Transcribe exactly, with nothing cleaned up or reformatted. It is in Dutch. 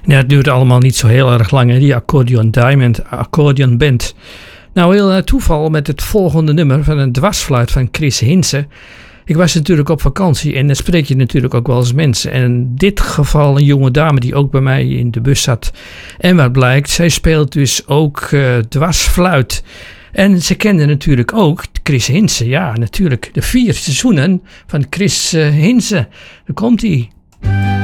Ja, het duurt allemaal niet zo heel erg lang, hè, die Accordion Diamond, Accordion Band. Nou, heel uh, toeval met het volgende nummer van een dwarsfluit van Chris Hinze. Ik was natuurlijk op vakantie en dan spreek je natuurlijk ook wel eens mensen. En in dit geval een jonge dame die ook bij mij in de bus zat. En wat blijkt, zij speelt dus ook uh, dwarsfluit. En ze kende natuurlijk ook Chris Hinze. Ja, natuurlijk. De vier seizoenen van Chris uh, Hinze. Daar komt hij.